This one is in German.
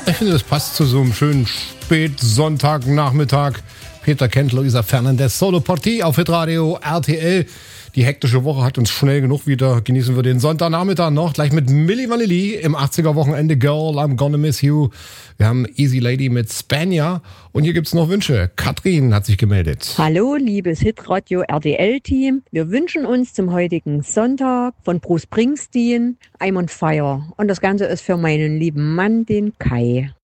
Ich finde, das passt zu so einem schönen Spätsonntagnachmittag. Peter Kent, Luisa Fernandez, Solo-Partie auf Hitradio RTL. Die hektische Woche hat uns schnell genug wieder. Genießen wir den Sonntagnachmittag noch. Gleich mit Milli Vanilli im 80er-Wochenende. Girl, I'm Gonna Miss You. Wir haben Easy Lady mit Spania. Und hier gibt's noch Wünsche. Katrin hat sich gemeldet. Hallo, liebes Hitradio RTL-Team. Wir wünschen uns zum heutigen Sonntag von Bruce Springsteen I'm on Fire. Und das Ganze ist für meinen lieben Mann, den Kai.